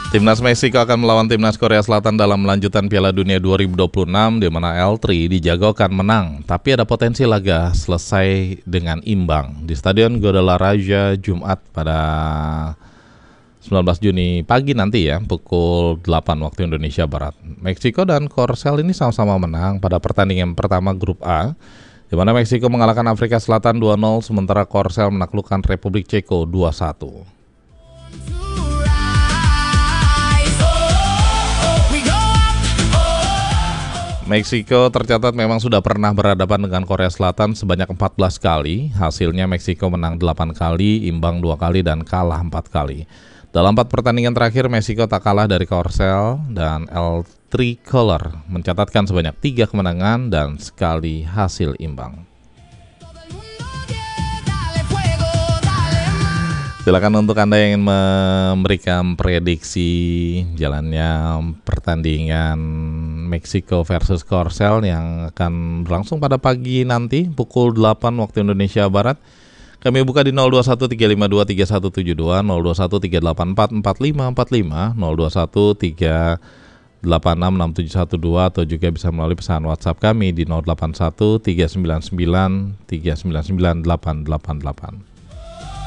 Timnas Meksiko akan melawan Timnas Korea Selatan dalam lanjutan Piala Dunia 2026 di mana L3 dijagokan menang, tapi ada potensi laga selesai dengan imbang di Stadion Guadalajara Jumat pada 19 Juni pagi nanti ya, pukul 8 waktu Indonesia Barat. Meksiko dan Korsel ini sama-sama menang pada pertandingan pertama Grup A, di mana Meksiko mengalahkan Afrika Selatan 2-0, sementara Korsel menaklukkan Republik Ceko 2-1. Meksiko tercatat memang sudah pernah berhadapan dengan Korea Selatan sebanyak 14 kali. Hasilnya Meksiko menang 8 kali, imbang 2 kali, dan kalah 4 kali. Dalam 4 pertandingan terakhir, Meksiko tak kalah dari Korsel dan El Tricolor mencatatkan sebanyak 3 kemenangan dan sekali hasil imbang. Silakan untuk Anda yang ingin memberikan prediksi jalannya pertandingan Meksiko versus Korsel yang akan berlangsung pada pagi nanti pukul 8 waktu Indonesia Barat. Kami buka di 0213523172, 0213844545, 0213866712 atau juga bisa melalui pesan WhatsApp kami di 081399399888.